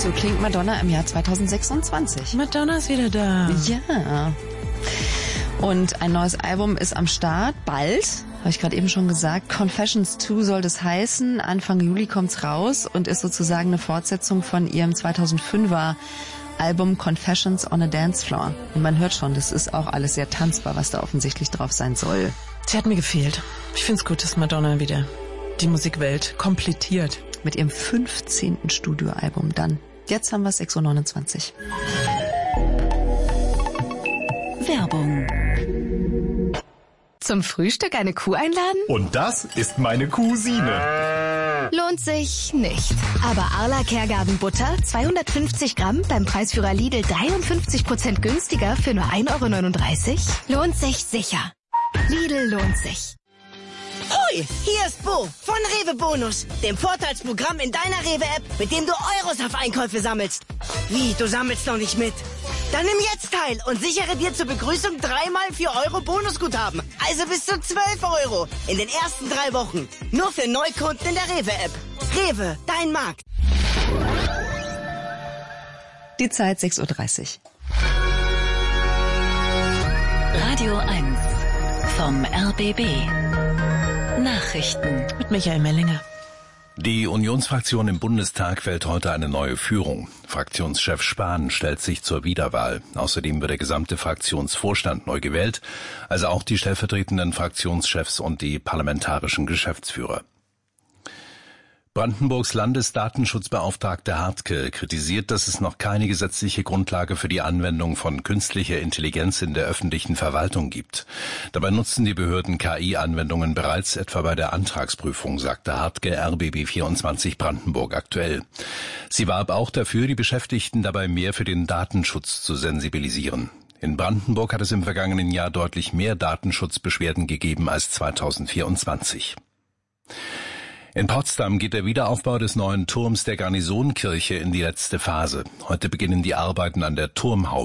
So klingt Madonna im Jahr 2026. Madonna ist wieder da. Ja. Und ein neues Album ist am Start, bald, habe ich gerade eben schon gesagt. Confessions 2 soll das heißen. Anfang Juli kommt's raus und ist sozusagen eine Fortsetzung von ihrem 2005er Album Confessions on a Dance Floor. Und man hört schon, das ist auch alles sehr tanzbar, was da offensichtlich drauf sein soll. Sie hat mir gefehlt. Ich find's gut, dass Madonna wieder die Musikwelt komplettiert. Mit ihrem 15. Studioalbum dann. Jetzt haben wir 6.29 Uhr. Werbung. Zum Frühstück eine Kuh einladen? Und das ist meine Cousine. Lohnt sich nicht. Aber Arla Kergarten Butter, 250 Gramm, beim Preisführer Lidl 53% günstiger für nur 1,39 €? Lohnt sich sicher. Lidl lohnt sich. Hoi, hier ist Bo von Rewe Bonus, dem Vorteilsprogramm in deiner Rewe-App, mit dem du Euros auf Einkäufe sammelst. Wie, du sammelst noch nicht mit? Dann nimm jetzt teil und sichere dir zur Begrüßung 3x 4 € Bonusguthaben. Also bis zu 12 € in den ersten 3 Wochen. Nur für Neukunden in der Rewe-App. Rewe, dein Markt. Die Zeit 6.30 Uhr. Radio 1 vom RBB. Nachrichten Mit Michael Mellinger. Die Unionsfraktion im Bundestag wählt heute eine neue Führung. Fraktionschef Spahn stellt sich zur Wiederwahl. Außerdem wird der gesamte Fraktionsvorstand neu gewählt, also auch die stellvertretenden Fraktionschefs und die parlamentarischen Geschäftsführer. Brandenburgs Landesdatenschutzbeauftragte Hartke kritisiert, dass es noch keine gesetzliche Grundlage für die Anwendung von künstlicher Intelligenz in der öffentlichen Verwaltung gibt. Dabei nutzen die Behörden KI-Anwendungen bereits, etwa bei der Antragsprüfung, sagte Hartke RBB 24 Brandenburg aktuell. Sie warb auch dafür, die Beschäftigten dabei mehr für den Datenschutz zu sensibilisieren. In Brandenburg hat es im vergangenen Jahr deutlich mehr Datenschutzbeschwerden gegeben als 2024. In Potsdam geht der Wiederaufbau des neuen Turms der Garnisonkirche in die letzte Phase. Heute beginnen die Arbeiten an der Turmhaube.